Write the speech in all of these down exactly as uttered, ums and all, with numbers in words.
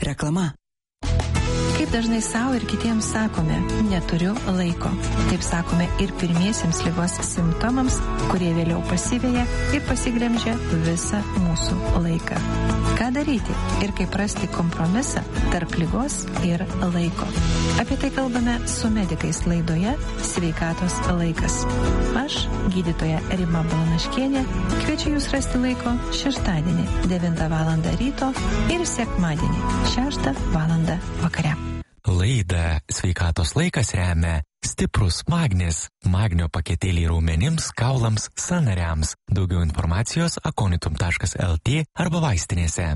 Reklama. Kaip dažnai savo ir kitiems sakome, neturiu laiko. Taip sakome ir pirmiesiems ligos simptomams, kurie vėliau pasiveja ir pasigremžia visą mūsų laiką. Ką daryti ir kaip rasti kompromisą tarp ligos ir laiko? Apie tai kalbame su medikais laidoje Sveikatos laikas. Aš, gydytoja Rima Balanaškienė, kviečiu jūs rasti laiko šeštadienį devintą valandą ryto ir sekmadienį šeštą valandą vakare. Laidą Sveikatos laikas remia stiprus magnis, magnio paketėliai raumenims, kaulams, sąnariams. Daugiau informacijos akonitum taškas lt arba vaistinėse.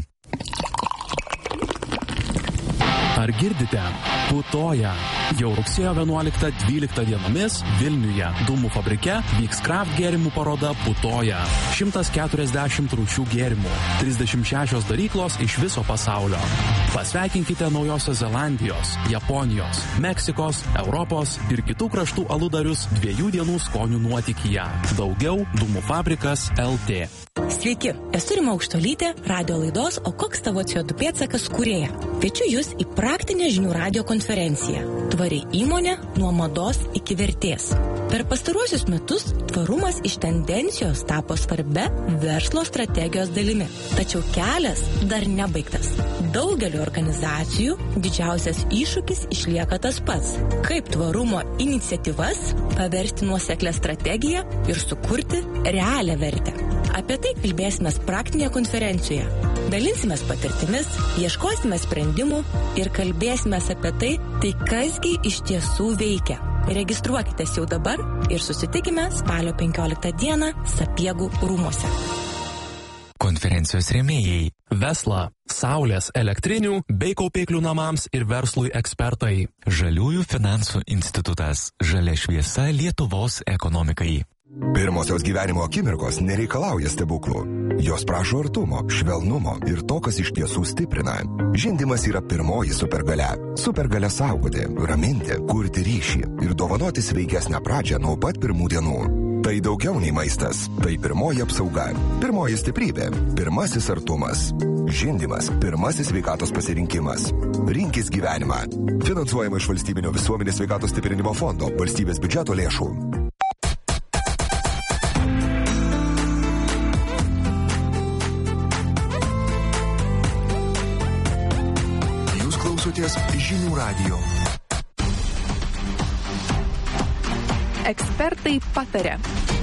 Ar girdite? Putoja. Jau rugsėjo vienuoliktą dvyliktą dienomis Vilniuje Dūmų fabrike vyks kraft gėrimų paroda Putoja. šimtas keturiasdešimt rūšių gėrimų, trisdešimt šešios daryklos iš viso pasaulio. Pasveikinkite Naujosios Zelandijos, Japonijos, Meksikos, Europos ir kitų kraštų aludarius dviejų dienų skonių nuotykyje. Daugiau Dūmų fabrikas L T. Sveiki, esu Rima Aukštuolytė, radio laidos O koks tavo C O du pėdsakas kūrėja. Kviečiu jūs į praktinę žinių radio konferenciją. Tvari įmonė nuo mados iki vertės. Per pastaruosius metus tvarumas iš tendencijos tapo svarbia verslo strategijos dalimi. Tačiau kelias dar nebaigtas. Daugeliu organizacijų didžiausias iššūkis išlieka tas pats. Kaip tvarumo iniciatyvas paversti nuoseklę strategiją ir sukurti realią vertę. Apie tai kalbėsime praktinėje konferencijoje. Dalinsimės patirtimis, ieškosime sprendimų ir kalbėsime apie tai, tai kasgi iš tiesų veikia. Registruokitės jau dabar ir susitikime spalio penkioliktą dieną Sapiegų rūmuose. Konferencijos rėmėjai. Vesla, saulės elektrinių bei kaupiklių namams ir verslui ekspertai. Žaliųjų finansų institutas. Žalia šviesa Lietuvos ekonomikai. Pirmosios gyvenimo akimirkos nereikalauja stebuklų. Jos prašo artumo, švelnumo ir to, kas iš tiesų stiprina. Žindymas yra pirmoji supergalia. Supergalia saugoti, raminti, kurti ryšį ir dovanoti sveikesnę pradžią nuo pat pirmų dienų. Tai daugiau nei maistas. Tai pirmoji apsauga. Pirmoji stiprybė. Pirmasis artumas. Žindymas. Pirmasis sveikatos pasirinkimas. Rinkis gyvenimą. Finansuojama iš Valstybinio visuomenės sveikatos stiprinimo fondo, valstybės biudžeto lėšų. Žinių radijo. Ekspertai pataria.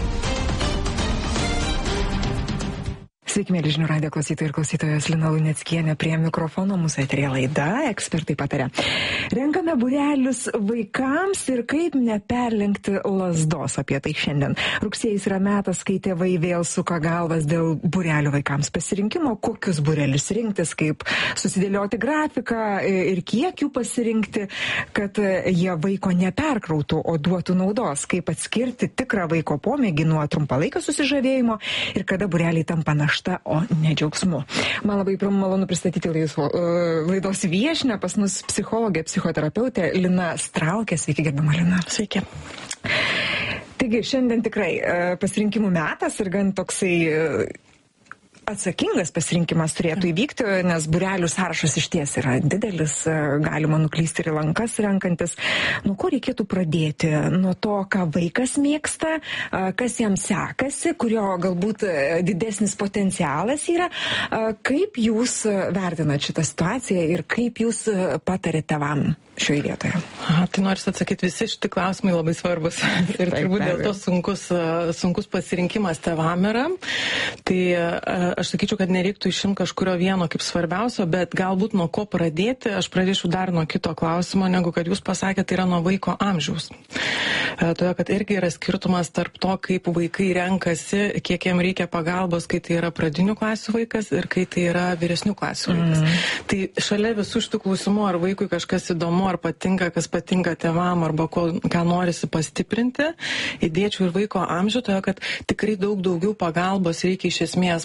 Sveiki, mėly Žinių radijo klausytojai ir klausytojos, Lina Luneckienė prie mikrofono, mūsų eteryje laida Ekspertai pataria. Renkame būrelius vaikams ir kaip neperlenkti lazdos, apie tai šiandien. Rugsėjais yra metas, kai tėvai vėl suka galvas dėl būrelių vaikams pasirinkimo, kokius būrelius rinktis, kaip susidėlioti grafiką ir kiek jų pasirinkti, kad jie vaiko neperkrautų, o duotų naudos, kaip atskirti tikrą vaiko pomėgį nuo trumpalaikio susižavėjimo ir kada būreliai tampa našta, o ne džiaugsmu. Man labai malonu pristatyti laidos viešinę, pas mus psichologė, psichoterapeutė Lina Straukė. Sveiki, gerbiama Lina. Sveiki. Taigi, šiandien tikrai pasirinkimų metas ir gan toksai atsakingas pasirinkimas turėtų įvykti, nes būrelių sąrašas išties yra didelis, galima nuklysti ir į lankas renkantis. Nuo ko reikėtų pradėti? Nuo to, ką vaikas mėgsta, kas jam sekasi, kurio galbūt didesnis potencialas yra. Kaip jūs vertinat šitą situaciją ir kaip jūs patarėte tėvam šioje vietoje? A, tai noriu atsakyti, visi šitie klausimai labai svarbus ir turbūt dėl to sunkus, sunkus pasirinkimas tėvam yra. Tai aš sakyčiau, kad nereiktų išimti kažkurio vieno kaip svarbiausio, bet galbūt nuo ko pradėti, aš pradėčiau dar nuo kito klausimo, negu kad jūs pasakėte, tai yra nuo vaiko amžiaus. Todėl, kad irgi yra skirtumas tarp to, kaip vaikai renkasi, kiek jiem reikia pagalbos, kai tai yra pradinių klasių vaikas ir kai tai yra vyresnių klasių vaikas. Mm. Tai šalia visų šitų klausimų, ar vaikui kažkas įdomu, ar patinka, kas patinka tėvam, arba ko, ką norisi pastiprinti, įdėčiau ir vaiko amžių, todėl, kad tikrai daug daugiau pagalbos reikia iš esmės mažam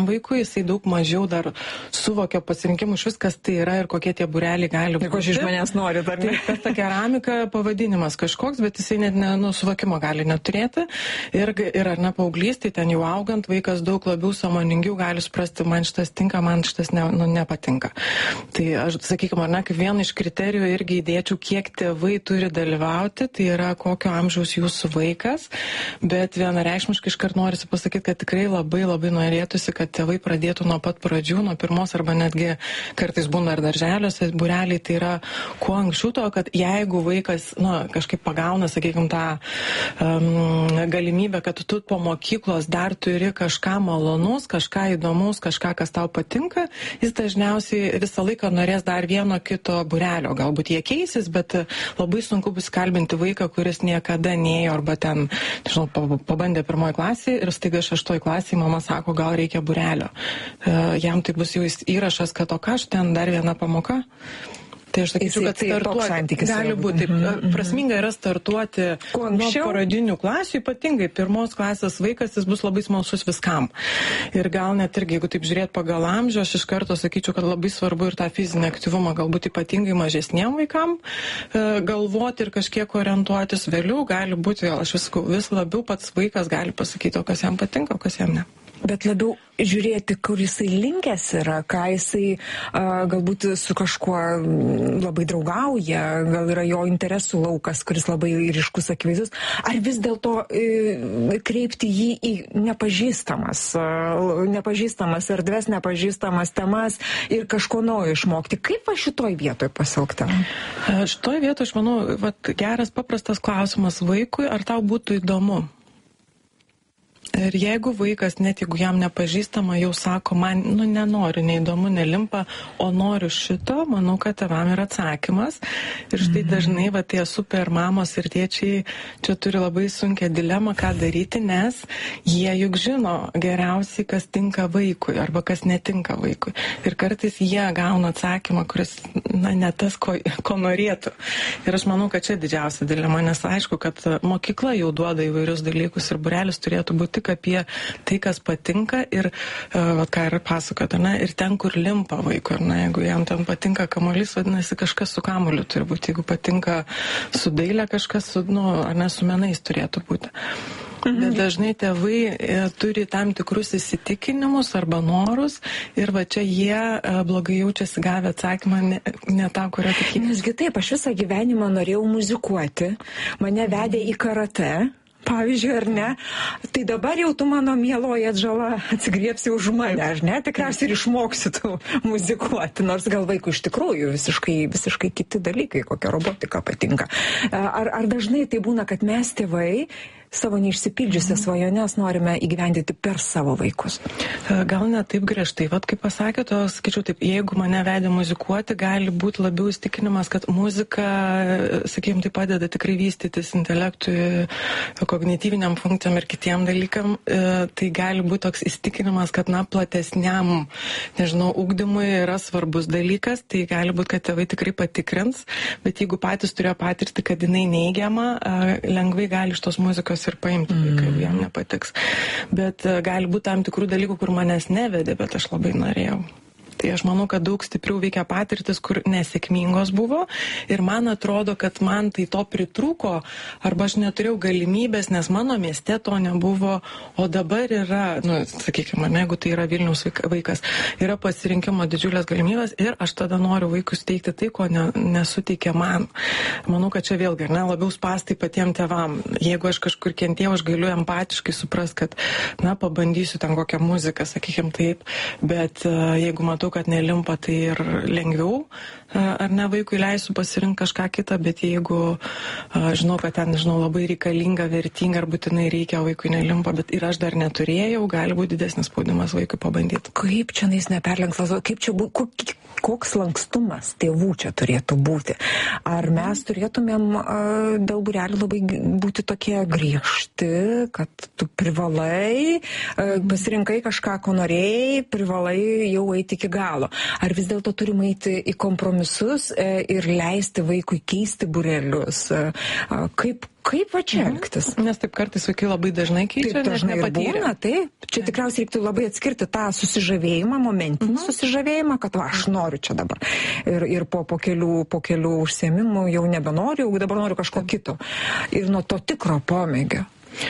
mažesniam vaikui, jisai daug mažiau dar suvokia pasirinkimų iš viskas tai yra ir kokie tie būreliai gali būti. Ir ko iš manęs nori, dar ne? Tai ta keramika pavadinimas kažkoks, bet jisai net ne, nu, suvokimo gali neturėti. Ir, ir ar ne paauglystė, ten jau augant, vaikas daug labiau sąmoningiau gali suprasti, man šitas tinka, man šitas ne, nu, nepatinka. Tai aš, sakykime, ar ne, kaip vieną iš kriterijų irgi įdėčiau, kiek tėvai turi dalyvauti, tai yra kokio amžiaus jūsų vaikas, bet vienareikšmiškai iškart norisi pasakyti, kad tikrai labai labai norėtųsi, kad tėvai pradėtų nuo pat pradžių, nuo pirmos arba netgi kartais būna ir darželiuose, būreliai, tai yra kuo anksčiau to, kad jeigu vaikas, na, kažkaip pagauna, sakykime, tą um, galimybę, kad tu po mokyklos dar turi kažką malonus, kažką įdomus, kažką, kas tau patinka, jis dažniausiai visą laiką norės dar vieno kito būrelio. Galbūt jie keisis, bet labai sunku bus kalbinti vaiką, kuris niekada neėjo arba ten, nežinau, pabandė pirmoji klasė ir staiga šeštoji klasė mama sako, gal reikia būrelio. Jam tai bus jau įrašas, kad o ką aš ten dar viena pamoka. Tai aš sakyčiau, kad startuoti gali būti. Taip, prasminga yra startuoti nuo parodinių klasių, ypatingai pirmos klasės vaikas, jis bus labai smalsus viskam. Ir gal net irgi, jeigu taip žiūrėt pagal amžių, aš iš karto sakyčiau, kad labai svarbu ir tą fizinį aktyvumą, galbūt ypatingai mažesniem vaikam galvoti ir kažkiek orientuotis. Vėliau gali būti, aš vis, vis labiau pats vaikas gali pasakyti, o kas jam patinka, o kas jam ne. Bet labiau žiūrėti, kur jisai linkęs yra, ką jisai a, galbūt su kažkuo labai draugauja, gal yra jo interesų laukas, kuris labai ryškus akivaizdus, ar vis dėlto e, kreipti jį į nepažįstamas, a, nepažįstamas erdves, nepažįstamas temas ir kažko naujo išmokti. Kaip va šitoj vietoj pasielgta? Šitoj vietoj, aš manau, vat, geras paprastas klausimas vaikui, ar tau būtų įdomu? Ir jeigu vaikas, net jeigu jam nepažįstama, jau sako, man, nu, nenoriu, neįdomu, nelimpa, o noriu šito, manau, kad tėvam yra atsakymas. Ir štai dažnai, va, tie super mamos ir tėčiai čia turi labai sunkią dilemą, ką daryti, nes jie juk žino geriausiai, kas tinka vaikui arba kas netinka vaikui. Ir kartais jie gauna atsakymą, kuris, na, ne tas, ko, ko norėtų. Ir aš manau, kad čia didžiausia dilema, nes aišku, kad mokykla jau duoda įvairius dalykus ir būrelis turėtų būti tik apie tai, kas patinka ir, vat, ką ir pasakot, ne, ir ten, kur limpa vaikui, ne, jeigu jam ten patinka kamuolys, vadinasi, kažkas su kamuoliu turi būti, jeigu patinka su dailė, kažkas su, nu, ar ne, su menais turėtų būti. Bet dažnai tėvai e, turi tam tikrus įsitikinimus arba norus ir va čia jie e, blogai jaučiasi gavę atsakymą ne, ne tą, kurio tikėjai. Nesgi taip, aš visą gyvenimą norėjau muzikuoti, mane vedė į karate. Pavyzdžiui, ar ne? Tai dabar jau tu, mano mieloji atžala, atsigriepsi už mane, ar ne? Tikriausiai ir išmoksi tu muzikuoti, nors gal vaikų iš tikrųjų visiškai, visiškai kiti dalykai, kokia robotika patinka. Ar, ar dažnai tai būna, kad mes tėvai savo neišsipildžiusias svajones norime įgyvendinti per savo vaikus? Gal ne taip griežtai, vat kaip pasakėte, o sakyčiau taip, jeigu mane vedė muzikuoti, gali būti labiau įstikinimas, kad muzika, sakykime, tai padeda tikrai vystytis intelektui, kognityviniam funkcijam ir kitiem dalykam, tai gali būti toks įstikinimas, kad, na, platesniam, nežinau, ugdymui yra svarbus dalykas, tai gali būti, kad tėvai tikrai patikrins, bet jeigu patys turėjo patirti, kad jinai neigiama, lengvai gali iš tos muzikos ir paimti, mm. kai jam nepatiks. Bet gali būti tam tikrų dalykų, kur manęs nevedė, bet aš labai norėjau. Tai aš manau, kad daug stipriau veikia patirtis, kur nesėkmingos buvo ir man atrodo, kad man tai to pritrūko arba aš neturėjau galimybės, nes mano mieste to nebuvo, o dabar yra, nu, sakykime, jeigu tai yra Vilniaus vaikas, yra pasirinkimo didžiulės galimybės ir aš tada noriu vaikui suteikti tai, ko ne, nesuteikia man. Manau, kad čia vėlgi, ne, labiau spastai patiem tėvam. Jeigu aš kažkur kentėjau, aš galiu empatiškai suprast, kad, na, pabandysiu ten kokią muziką, sakykime taip, bet uh, jeigu matau, kad nelimpa, tai ir lengviau, ar ne, vaikui leisiu pasirinkti kažką kitą, bet jeigu žinau, kad ten, žinau, labai reikalinga, vertinga ar būtinai reikia, vaikui nelimpa, bet ir aš dar neturėjau, gali būti didesnis spaudimas vaikui pabandyti. Kaip čia nais neperlenktas, kaip čia būtų, koks lankstumas tėvų čia turėtų būti? Ar mes turėtumėm dėl būrelių labai būti tokie griežti, kad tu privalai, pasirinkai kažką, ko norėjai, privalai jau eiti iki galo? Ar vis dėlto turim eiti į kompromisus ir leisti vaikui keisti būrelius? Kaip, kaip va čia elgtis? Nes taip kartais vaikai labai dažnai keičia, taip dažnai nes nepatyrė. Būna, taip. Čia taip. Tikriausiai reiktų labai atskirti tą susižavėjimą, momentinį mhm. susižavėjimą, kad va, aš noriu čia dabar. Ir, ir po, po, kelių, po kelių užsiėmimų jau nebenoriu, jau dabar noriu kažko kito. Ir nuo to tikro pomėgio.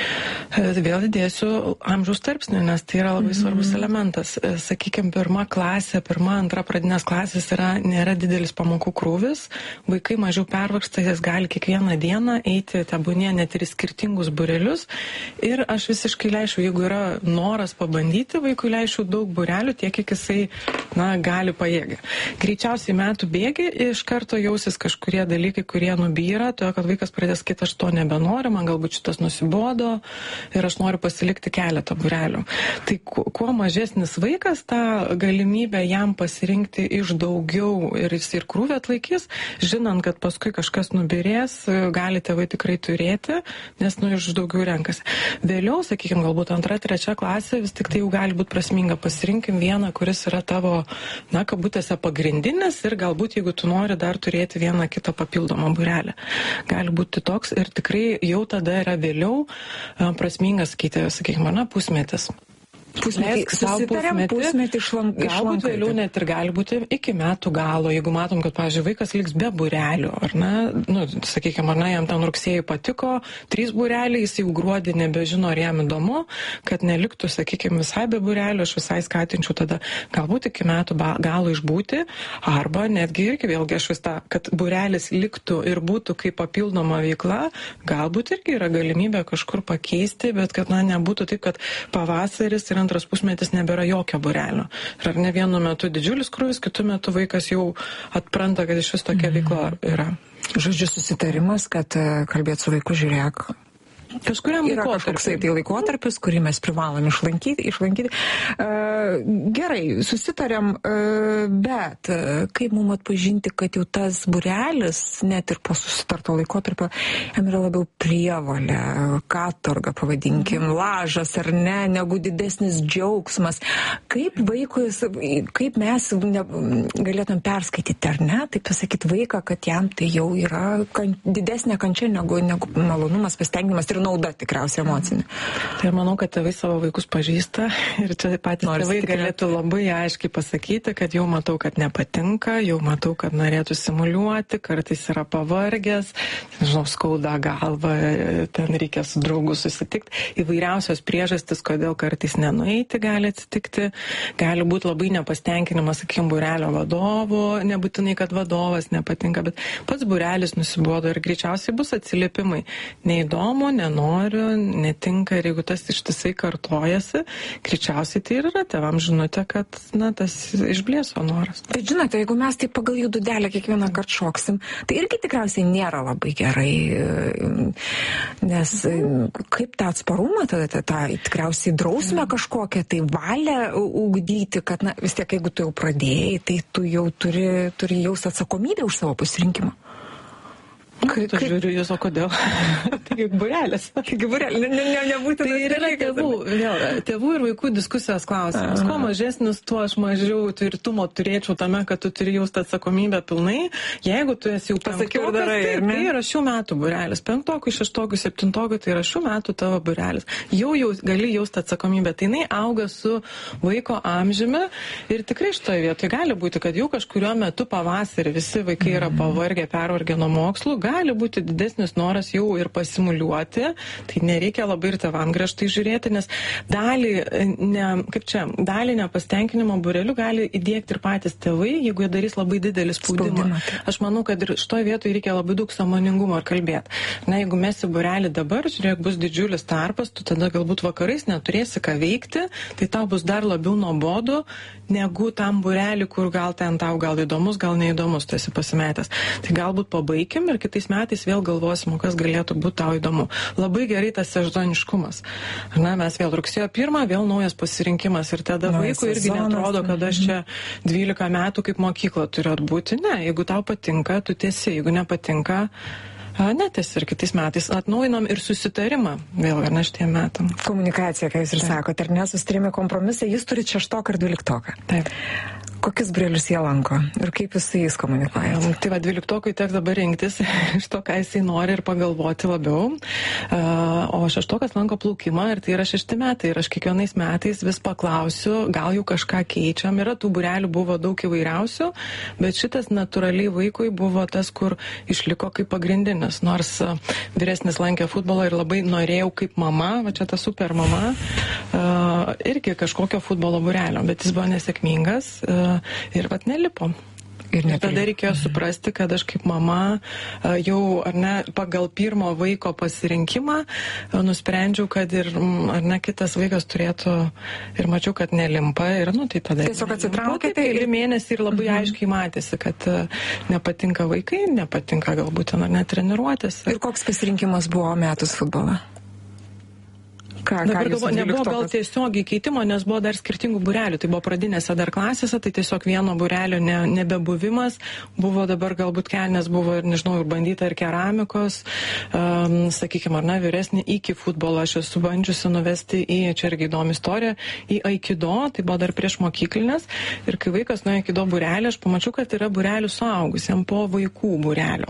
Vėl dėsiu amžiaus tarpsnį, nes tai yra labai svarbus mm-hmm. elementas. Sakykime, pirma klasė, pirma, antra pradinės klasės yra, nėra didelis pamokų krūvis, vaikai mažiau pervargsta, jis gali kiekvieną dieną eiti, tebūnie net ir į skirtingus būrelius. Ir aš visiškai leisčiau, jeigu yra noras pabandyti, vaikui leisčiau daug būrelių, tiek kiek jisai, na, gali pajėgti. Greičiausiai metų bėgi iš karto jausis kažkurie dalykai, kurie nubyra, todėl kad vaikas pradės sakyti, aš to nebenoriu, man galbūt šitas nusibodo. Ir aš noriu pasilikti keletą būrelių. Tai kuo mažesnis vaikas, tą galimybę jam pasirinkti iš daugiau ir jis ir krūvį atlaikys, žinant, kad paskui kažkas nubirės, gali tėvai tikrai turėti, nes nu iš daugiau renkasi. Vėliau, sakykime, galbūt antra, trečia klasė, vis tik tai jau gali būti prasminga. Pasirinkim vieną, kuris yra tavo, na, kabutėse pagrindinis ir galbūt, jeigu tu nori dar turėti vieną kitą papildomą būrelę. Gali būti toks ir tikrai jau tada yra vėliau prasmingas, sakyti, sakykime, na, pusmetis. Pusmetį, susitarėm, pusmetį išlankai. Galbūt vėliau net ir gali būti iki metų galo, jeigu matom, kad, pavyzdžiui, vaikas liks be būrelių, ar ne, nu, sakykime, ar ne, jam ten rugsėjai patiko, trys būreliai, jis jau gruodį nebežino, ar jam įdomu, kad neliktų, sakykime, visai be būrelių, aš visai skatinčiau tada galbūt iki metų galo išbūti, arba netgi irgi vėlgi aš vis tą, kad būrelis liktų ir būtų kaip papildoma veikla, galbūt irgi yra galimybė kažkur pakeisti, bet kad, na, nebūtų taip, kad pavasaris ir antras pusmetis nebėra jokio būrelio. Ir ar ne vienu metu didžiulis krūvis, kitu metu vaikas jau atpranta, kad iš vis tokia veikla yra. Žodžiu, susitarimas, kad kalbėt su vaiku, žiūrėk, kažkuriam yra kažkoksai tai laikotarpis, kurį mes privalom išlankyti. išlankyti. Uh, gerai, susitarėm, uh, bet uh, kaip mums atpažinti, kad jau tas būrelis, net ir po susitarto laikotarpio, jam yra labiau prievalė, katorga, pavadinkim, lažas ar ne, negu didesnis džiaugsmas. Kaip vaikui, kaip mes ne, galėtum perskaityti, ar ne, taip pasakyti vaiką, kad jam tai jau yra kan, didesnė kančia negu, negu malonumas, pasitenkinimas ir nauda tikriausiai emocinė. Tai manau, kad tėvai savo vaikus pažįsta ir čia patys Nors tėvai tikrai galėtų labai aiškiai pasakyti, kad jau matau, kad nepatinka, jau matau, kad norėtų simuliuoti, kartais yra pavargęs, žinau, skauda galva, ten reikia su draugu susitikti. Įvairiausios priežastis, kodėl kartais nenueiti gali atsitikti, gali būti labai nepastenkinimas, sakykim, būrelio vadovu, nebūtinai, kad vadovas nepatinka, bet pats būrelis nusibodo ir greičiausiai bus atsiliepimai. Neįdomu, nenoriu, noriu, netinka ir jeigu tas ištisai kartojasi, greičiausiai tai ir yra tėvam žinutė, kad, na, tas išblėso noras. Bet žinote, jeigu mes tai pagal jų dudelę kiekvieną kartą šoksim, tai irgi tikriausiai nėra labai gerai, nes kaip tą atsparumą, tada tą, tą tikriausiai drausmę kažkokią, tai valią ugdyti, kad, na, vis tiek, jeigu tu jau pradėjai, tai tu jau turi, turi jaust atsakomybę už savo pasirinkimą. Kaip tu žiūriu jūs, o kodėl? Taigi būrelis. Taigi būrelis, ne, ne, ne, nebūtų. Tai yra tėvų, vėl, tėvų ir vaikų diskusijos klausimas. Kuo mažesnis, tuo aš mažiau tvirtumo turėčiau tame, kad tu turi jausti atsakomybę pilnai. Jeigu tu esi jau penktokas, darai, tai, tai yra šių metų būrelis. Penktokui, šeštokui, septintokui, tai yra šių metų tavo būrelis. Jau, jau gali jausti atsakomybę. Tai jinai auga su vaiko amžiumi ir tikrai šitoje vietoje gali būti, kad jau kažkurio metu pavasarį visi vaikai yra pavargę, pervargę nuo mokslų. Gali būti didesnis noras jau ir pasimuliuoti, tai nereikia labai ir tėvam griežtai žiūrėti, nes dalį, ne, kaip čia, dalį nepastenkinimo būrelių gali įdėkti ir patys tėvai, jeigu jie darys labai didelį spaudimą. Spaudimą. Aš manau, kad ir šitoje vietoje reikia labai daug sąmoningumo ir kalbėti. Na, jeigu mes į būrelį dabar, žiūrėk, bus didžiulis tarpas, tu tada galbūt vakarais neturėsi ką veikti, tai tau bus dar labiau nuobodu, negu tam būrelį, kur gal ten tau gal įdomus, gal neįdomus, tu esi pasimetęs. Tai galbūt pabaikim ir kitais metais vėl galvosim, kas galėtų būti tau įdomu. Labai gerai tas sezoniškumas. Na, mes vėl rugsėjo pirmą, vėl naujas pasirinkimas ir tada naujas vaikui irgi sezonas, netrodo, kad aš čia dvylika metų kaip mokykla turiu atbūti. Ne, jeigu tau patinka, tu tiesi, jeigu nepatinka, netesi ir kitais metais atnaujinam ir susitarimą vėl, ar ne, šitiem metam. Komunikacija, ką jūs ir sakote, ar ne, susitarimai kompromisai, jūs turite šeštoką ir dvyliktoką. Taip. Kokius būrelius jie lanko ir kaip jūs su jais komunikuojate? Tai va, dvyliktokui teks dabar rinktis iš to, ką jisai nori ir pagalvoti labiau. O šeštokas lanko plaukimą ir tai yra šešti metai. Ir aš kiekvienais metais vis paklausiu, gal jau kažką keičiam. Yra tų būrelių buvo daug įvairiausių, bet šitas natūraliai vaikui buvo tas, kur išliko kaip pagrindinis. Nors vyresnis lankė futbolą ir labai norėjau kaip mama, va čia ta super mama, irgi kažkokio futbolo būrelio, bet jis buvo nesėkmingas. Ir vat nelipo. Ir, ir tada reikėjo suprasti, kad aš kaip mama jau, ar ne, pagal pirmo vaiko pasirinkimą nusprendžiau, kad ir, ar ne, kitas vaikas turėtų, ir mačiau, kad nelimpa, ir, nu, tai tada... Tiesiog atsitraukėte ir mėnesį ir labai mhm. aiškiai matėsi, kad nepatinka vaikai, nepatinka galbūt, ar ne, treniruotis. Ir koks pasirinkimas buvo metus futbolą? Ką, Dabar ką galvo, nebuvo gal tiesiogiai keitimo, nes buvo dar skirtingų būrelių. Tai buvo pradinėse dar klasėse, tai tiesiog vieno būrelio ne, nebebuvimas. Buvo dabar galbūt kelnes, buvo ir, nežinau, ir bandyta ir keramikos. Um, sakykime, ar ne, vyresnį iki futbolo aš esu bandžiusi nuvesti į, čia irgi įdomi istorija, į aikido, tai buvo dar prieš mokyklinės. Ir kai vaikas nuėjo aikido būrelį, aš pamačiau, kad yra būrelių suaugusiem po vaikų būrelio.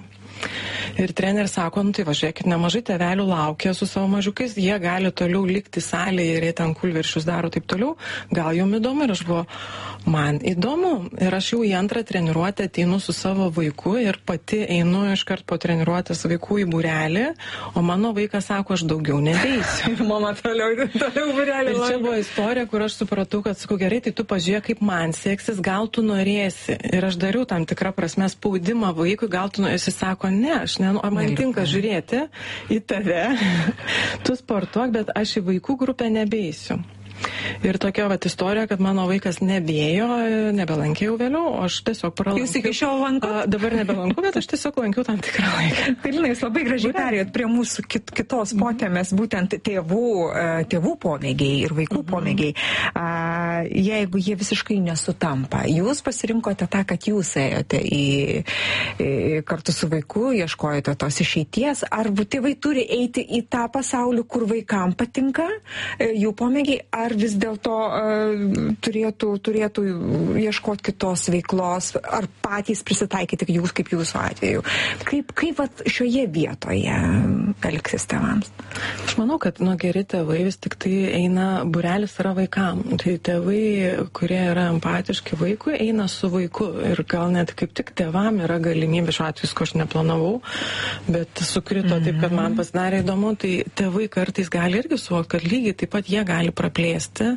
Ir treneris sako, nu tai važiuokit, nemažai tėvelių laukia su savo mažiukais, jie gali toliau likti salėje ir jie ten kulviršius daro taip toliau, gal jums įdomu, ir aš buvo, man įdomu, ir aš jau į antrą treniruotę ateinu su savo vaiku ir pati einu iškart po treniruotės vaikų į būrelį, o mano vaikas sako, aš daugiau nebeisiu. Ir mama toliau, toliau būrelį. Ir čia buvo istorija, kur aš supratau, kad sakau, gerai, tai tu pažiūrėk, kaip man seksis, gal tu norėsi. Ir aš dariau tam tikrą prasme spaudimą vaikui, gal tu norėsi, sako, ne, aš ne, man tinka žiūrėti į tave, tu sportuok, bet aš į vaikų grupę nebeisiu. Ir tokia vat istorija, kad mano vaikas nebėjo, nebelankė jau vėliau, o aš tiesiog pralankiau. Jūs iki šiol lankot? Dabar nebelankau, bet aš tiesiog lankiau tam tikrą laiką. Tai Lina, jūs labai gražiai perėjot prie mūsų kit, kitos potėmės, būtent tėvų, tėvų pomėgiai ir vaikų mm-hmm. pomėgiai. Jeigu jie visiškai nesutampa, jūs pasirinkote tą, kad jūs ėjote į, į, kartu su vaiku, ieškojote tos išeities, ar tėvai turi eiti į tą pasaulį, kur vaikam patinka jų pomėgiai, ar vis dėlto uh, turėtų, turėtų ieškoti kitos veiklos, ar patys prisitaikyti jūs, kaip jūsų atveju. Kaip, kaip vat, šioje vietoje elgsis tėvams? Aš manau, kad nu, geri tėvai vis tik tai eina, būrelis yra vaikam. Tai tėvai, kurie yra empatiški vaikui, eina su vaiku. Ir gal net kaip tik tėvam yra galimybė, šiuo atveju, ko aš neplanavau, bet sukrito mm-hmm. taip, kad man pasidarė įdomu, tai tėvai kartais gali irgi suvokti, kad lygiai taip pat jie gali praplėsti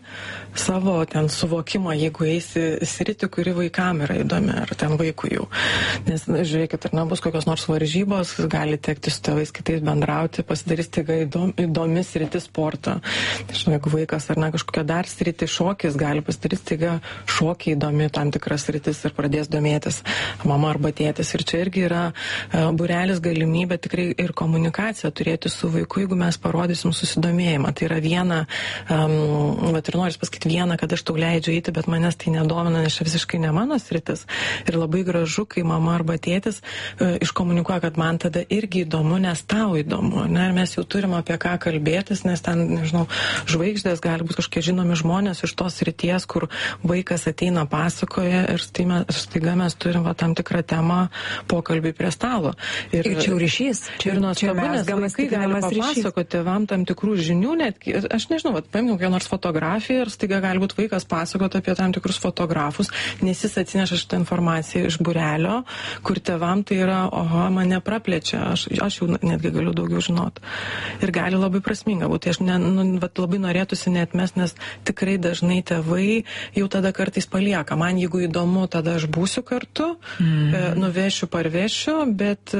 savo ten suvokimą, jeigu eisi sritį, kuri vaikam yra įdomi, ar ten vaikui jau. Nes, na, žiūrėkit, ar nebus kokios nors varžybos, gali tekti su tėvais kitais bendrauti, pasidarys taiga įdomi, įdomi sritis sporto. Nežinau, jeigu vaikas ar ne kažkokia dar sritį šokis, gali pasidarys taiga šokiai įdomi tam tikras sritis ir pradės domėtis mama arba tėtis. Ir čia irgi yra uh, būrelis galimybė tikrai ir komunikaciją turėti su vaiku, jeigu mes parodysim susidomėjimą. Tai yra viena um, bet ir noriu pasakyti vieną, kad aš tau leidžiu eiti, bet manęs tai nedomina, nes čia visiškai ne mano sritis. Ir labai gražu, kai mama arba tėtis e, iškomunikuoja, kad man tada irgi įdomu, nes tau įdomu. Ne? Ir mes jau turim apie ką kalbėtis, nes ten, nežinau, žvaigždės gali būti kažkokie žinomi žmonės iš tos srities, kur vaikas ateina pasakoja ir staiga mes turim va, tam tikrą temą pokalbį prie stalo. Ir, ir čia jau ryšys. Čia ir nuostabu, nes vaikai gali papasakoti tėvam tam tikrų žinių, net, aš nežinau, vat, paimkim kokią nors fotografiją ir staiga gali būti vaikas pasakoti apie tam tikrus fotografus, nes jis atsineša šitą informaciją iš būrelio, kur tėvam tai yra, oho, mane praplečia, aš, aš jau netgi galiu daugiau žinoti. Ir gali labai prasminga būti. Aš ne, nu, vat, labai norėtųsi neatmest, nes tikrai dažnai tėvai jau tada kartais palieka. Man jeigu įdomu, tada aš būsiu kartu, mm. e, nuvešiu, parvešiu, bet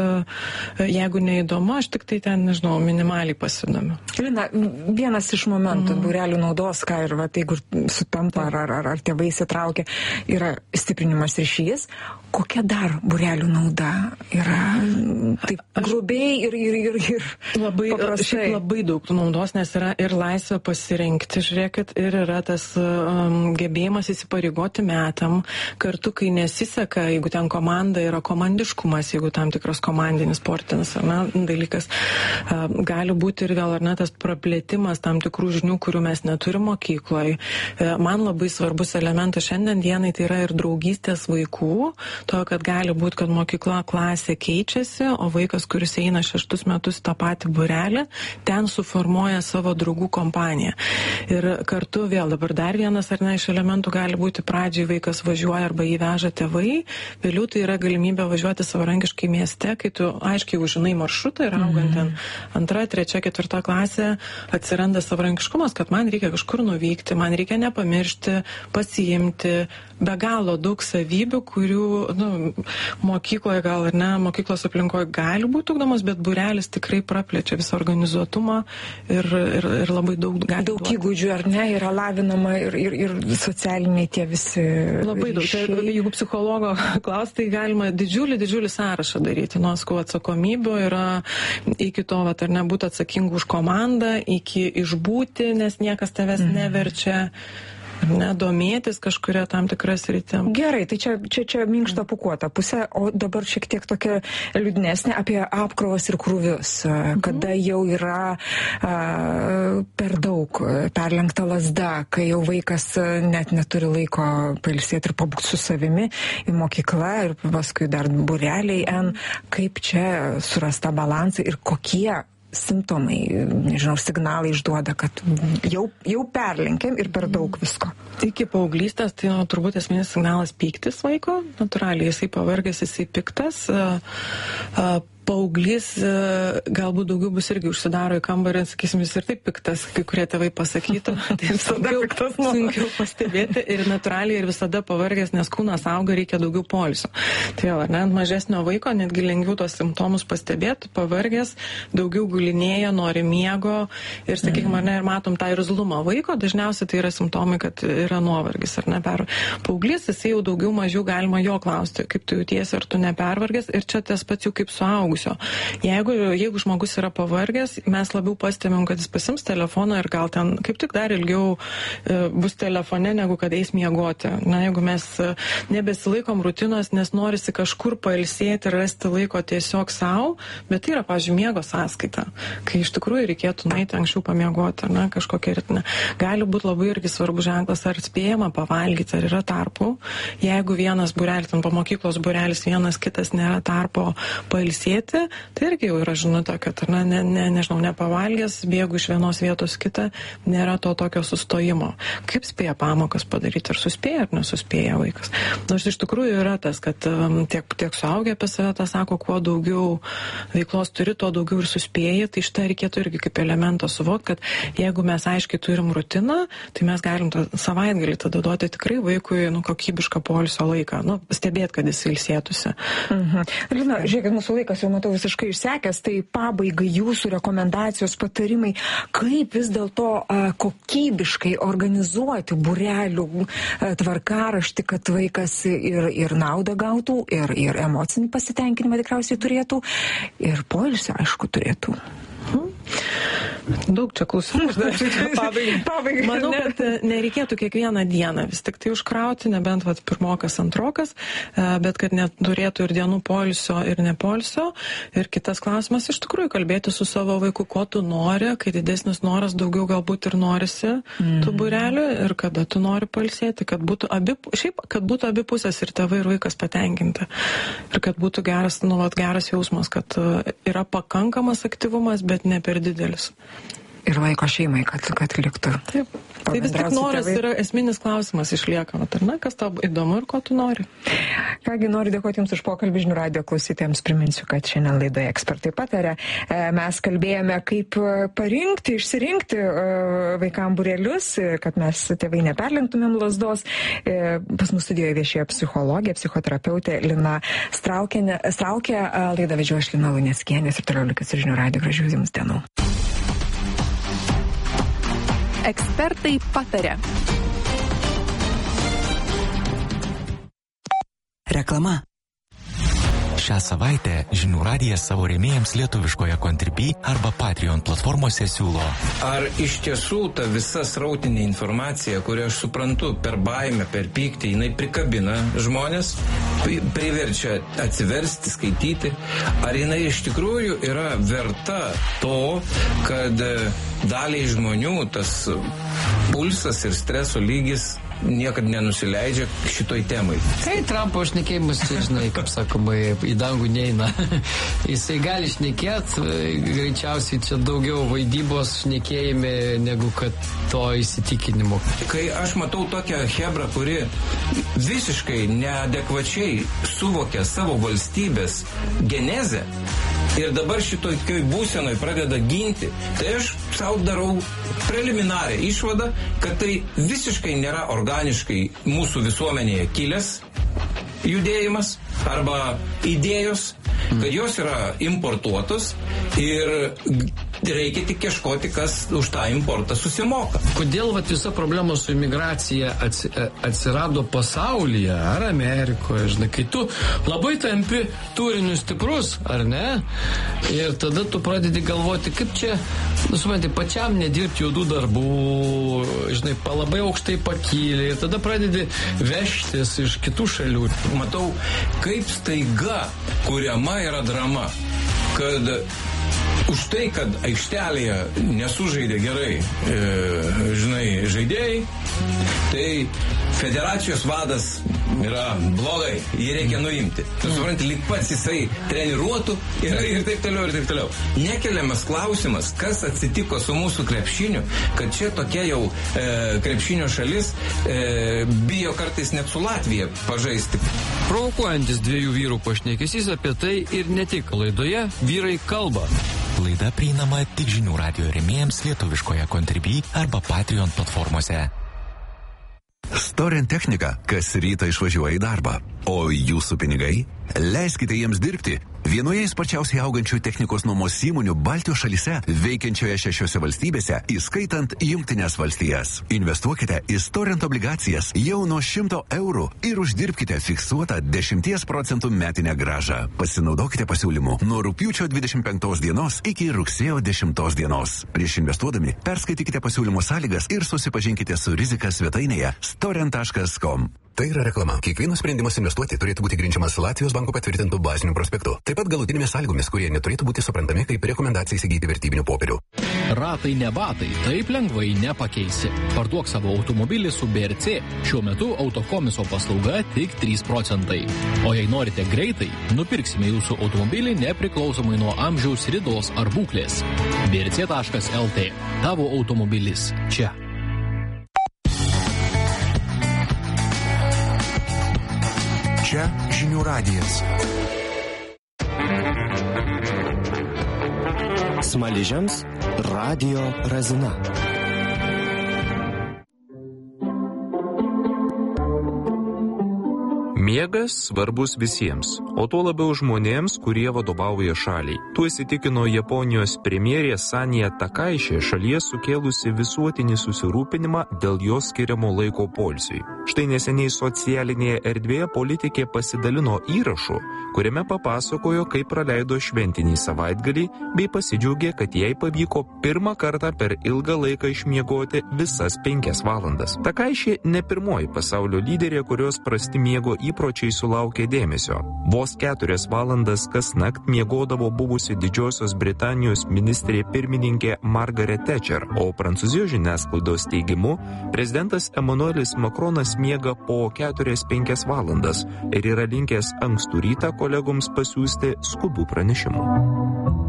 e, jeigu neįdomu, aš tik tai ten, nežinau, minimaliai pasidomiu. Lina, vienas iš momentų mm. būrelių naudos, ką ir va, jeigu sutampa ar, ar, ar tėvai įsitraukia, yra stiprinimas ryšys. Kokia dar būrelių nauda yra? Taip grubiai ir, ir, ir, ir labai, paprastai. Labai daug naudos, nes yra ir laisvė pasirinkti, žiūrėkit, ir yra tas um, gebėjimas įsipareigoti metam, kartu, kai nesiseka, jeigu ten komanda yra komandiškumas, jeigu tam tikras komandinis sportinis ar ne, dalykas, uh, gali būti ir vėl ar ne tas praplėtimas tam tikrų žinių, kurių mes mes neturim mokykloje. Man labai svarbus elementas šiandien dienai tai yra ir draugystės vaikų, to, kad gali būti, kad mokykla klasė keičiasi, o vaikas, kuris eina šeštus metus tą patį būrelį, ten suformuoja savo draugų kompaniją. Ir kartu vėl dabar dar vienas ar ne iš elementų gali būti pradžiai vaikas važiuoja arba įveža tėvai, vėliau tai yra galimybė važiuoti savarankiškai mieste, kai tu aiškiai užžinai maršrutą ir augant ten antra, trečia, ketvirta klasė atsiranda savarankiškumas, kad man reikia kažkur nuvykti, man reikia nepamiršti, pasiimti, be galo daug savybių, kurių nu, mokykloje gal ir ne, mokyklos aplinkoje gali būti ugdomos, bet būrelis tikrai praplečia visą organizuotumą ir, ir, ir labai daug gali daug įgūdžių, ar ne, yra lavinama ir, ir, ir socialiniai tie visi labai daug. Tai, jeigu psichologo klaus, tai galima didžiulį, didžiulį sąrašą daryti. Nuo skau atsakomybių yra iki to, vat, ar nebūti atsakingų už komandą, iki išbūti, nes niekas tavęs mm. neverčia. Ne, domėtis kažkuria tam tikras rytim. Gerai, tai čia, čia, čia minkšta pūkuota pusė, o dabar šiek tiek tokia liūdnesnė apie apkrovas ir krūvius, mhm. kada jau yra a, per daug perlenkta lazda, kai jau vaikas net neturi laiko pailsėti ir pabūti su savimi į mokyklą ir paskui dar būreliai en, kaip čia surasta balansą ir kokie simptomai, nežinau, signalai išduoda, kad jau, jau perlenkėm ir per daug visko. Iki paauglystės, tai nu, turbūt esminis signalas pyktis vaiko, natūraliai jisai pavargęs, jisai piktas, a, a, paauglys galbūt daugiau bus irgi užsidaro į kambarį, sakysim, jis ir taip piktas, kai kurie tėvai pasakytų, tai visada piktas sunkiau pastebėti ir natūraliai ir visada pavargęs, nes kūnas auga, reikia daugiau poilsio. Tai jau, ar ne, ant mažesnio vaiko netgi lengviau tos simptomus pastebėti, pavargęs, daugiau gulinėja, nori miego ir, sakykime, ar ne, ir matom tą irzlumą vaiko, dažniausiai tai yra simptomai, kad yra nuovargis, ar ne, per paauglys, jisai jau daugiau mažiau galima jo klausti, kaip tu jautiesi, ar tu nepervargęs ir čia tas pats jau kaip suaugus. Jeigu, jeigu žmogus yra pavargęs, mes labiau pastebim, kad jis pasims telefoną ir gal ten kaip tik dar ilgiau e, bus telefone, negu kad eis miegoti. Na, jeigu mes nebesilaikom rutinos, nes norisi kažkur pailsėti ir rasti laiko tiesiog savo, bet tai yra, pavyzdžiui, miego sąskaita, kai iš tikrųjų reikėtų nueiti anksčiau pamiegoti, na, kažkokia ritme. Gali būti labai irgi svarbu ženklas, ar spėjama pavalgyti, ar yra tarpų. Jeigu vienas būrelis, ten po mokyklos būrelis, vienas kitas nėra tarpo pailsėti, tai irgi jau yra žinutė, kad na, ne, ne, nežinau, nepavalgęs, bėgu iš vienos vietos kitą, nėra to tokio sustojimo. Kaip spėja pamokas padaryti, ar suspėja, ar nesuspėja vaikas. Nors iš tikrųjų yra tas, kad um, tiek, tiek suaugę apie save tą sako, kuo daugiau veiklos turi, tuo daugiau ir suspėja, tai šitą reikėtų irgi kaip elementą suvokti, kad jeigu mes aiškiai turim rutiną, tai mes galim tą savaitgalį tada duoti tikrai vaikui nu, kokybišką poilsio laiką, nu, stebėti, kad jis ilsėtųsi. Mhm. Lina, žiūrėkit, mūsų laikas jau matau visiškai išsekęs, tai pabaigai jūsų rekomendacijos, patarimai, kaip vis dėlto kokybiškai organizuoti būrelių tvarkaraštį, kad vaikas ir, ir naudą gautų, ir, ir emocinį pasitenkinimą tikriausiai turėtų, ir poilsį, aišku, turėtų. Hmm. Daug čia klausimų. Pabaigai. Pabaigai. Manau, kad nereikėtų kiekvieną dieną vis tik tai užkrauti, nebent vat, pirmokas, antrokas, bet kad neturėtų ir dienų poilsio ir nepolsio. Ir kitas klausimas, iš tikrųjų, kalbėti su savo vaiku, ko tu nori, kai didesnis noras, daugiau galbūt ir norisi mm. tų būrelių ir kada tu nori pailsėti, kad būtų abi, šiaip, kad būtų abi pusės ir tėvai ir vaikas patenkinti. Ir kad būtų geras, nu, vat, geras jausmas, kad yra pakankamas aktyvumas, bet ne per didelis. Ir laiko šeimai, kad, kad liktų. Taip. Tai vis tik noras tėvai. Yra esminis klausimas išlieka. Ar ne, kas tau įdomu ir ko tu nori? Kągi, noriu dėkoti Jums už pokalbį, žinių radijo klausytėms. Priminsiu, kad šiandien laidoje ekspertai patarė. Mes kalbėjome, kaip parinkti, išsirinkti vaikam būrelius, kad mes tėvai neperlenktumėm lazdos. Pas mus studijoje viešėjo psichologė, psichoterapeutė Lina Straukienė. Straukė, laidą vedžioju aš Lina Luneckienė ir toliau likit su žinių radijo. Gražių Jums dienų. Ekspertai patarė. Reklama. Šią savaitę Žinių radijas savo rėmėjams lietuviškoje Contribui arba Patreon platformose siūlo. Ar iš tiesų ta visa srautinė informacija, kurią aš suprantu per baimę, per pyktį, jinai prikabina žmonės, priverčia atsiversti, skaityti, ar jinai iš tikrųjų yra verta to, kad daliai žmonių tas pulsas ir streso lygis niekad nenusileidžia šitoj temai. Tai Trumpo šnekėjimas, žinai, kaip sakoma, į dangų neina. Jisai gali šnekėt, greičiausiai čia daugiau vaidybos šnekėjime negu kad to įsitikinimo. Kai aš matau tokią hebrą, kuri visiškai neadekvačiai suvokia savo valstybės genezę ir dabar šitoj būsenoj pradeda ginti, tai aš sau darau preliminarią išvadą, kad tai visiškai nėra organiškai mūsų visuomenėje kilęs judėjimas arba idėjos, kad jos yra importuotos ir reikia tik ieškoti, kas už tą importą susimoka. Kodėl vat, visa problema su imigracija atsi, atsirado pasaulyje ar Amerikoje, žinai, kai tu labai tampi turiniu stiprus, ar ne? Ir tada tu pradedi galvoti, kaip čia, nu, supranti, pačiam nedirbti juodų darbų, žinai, labai aukštai pakylė, ir tada pradedi vežtis iš kitų šalių. Matau, kaip staiga kuriama yra drama, kad už tai, kad aikštelėje nesužaidė gerai, e, žinai, žaidėjai, tai federacijos vadas yra blogai, jį reikia nuimti. Tu supranti, lyg pats jisai treniruotų ir, ir taip toliau, ir taip toliau. Nekeliamas klausimas, kas atsitiko su mūsų krepšiniu, kad čia tokia jau e, krepšinio šalis e, bijo kartais net su Latvija pažaisti. Provokuojantis dviejų vyrų pašnekesys apie tai ir ne tik. Laidoje Vyrai kalba. Laida prieinama tik Žinių radijo rėmėjams lietuviškoje Contribui arba Patreon platformose. Storent technika kas rytą išvažiuoja į darbą, o jūsų pinigai? Leiskite jiems dirbti. Vienoje sparčiausiai augančių technikos nuomos įmonių Baltijos šalyse, veikiančioje šešiose valstybėse, įskaitant Jungtines valstijas. Investuokite į Storent obligacijas jau nuo šimto eurų ir uždirbkite fiksuotą dešimties procentų metinę grąžą. Pasinaudokite pasiūlymu nuo rugpjūčio dvidešimt penktos dienos iki rugsėjo dešimtos dienos. Prieš investuodami perskaitykite pasiūlymo sąlygas ir susipažinkite su rizika svetainėje storent taškas com. Tai yra reklama. Kiekvienas sprendimas investuoti turėtų būti grindžiamas Latvijos banko patvirtintų bazinių prospektų. Taip pat galutinėmis sąlygomis, kurie neturėtų būti suprantami kaip rekomendacija įsigyti vertybinių popierių. Ratai ne batai, taip lengvai nepakeisi. Parduok savo automobilį su B R C. Šiuo metu autokomiso paslauga tik trys procentai. O jei norite greitai, nupirksime jūsų automobilį nepriklausomai nuo amžiaus, ridos ar būklės. B R C taškas L T. Tavo automobilis čia. Čia Žinių radijas. Smaližiams Radio Razina. Miegas svarbus visiems, o tuo labiau žmonėms, kurie vadovauja šaliai. Tuo įsitikino Japonijos premjerė Sanija Takaišė šalyje sukėlusi visuotinį susirūpinimą dėl jos skiriamo laiko poilsiui. Štai neseniai socialinėje erdvėje politikė pasidalino įrašu, kuriame papasakojo, kaip praleido šventinį savaitgalį, bei pasidžiaugė, kad jai pavyko pirmą kartą per ilgą laiką išmiegoti visas penkias valandas. Takaišė ne pirmoji pasaulio lyderė, kurios prasti miego įpročiai sulaukė dėmesio. Vos keturias valandas kasnakt miegodavo buvusi Didžiosios Britanijos ministrė pirmininkė Margaret Thatcher, o Prancūzijos žiniasklaidos teigimu, prezidentas Emmanuelis Macronas miega po keturias penkias valandas ir yra linkęs ankstų rytą kolegoms pasiųsti skubių pranešimų.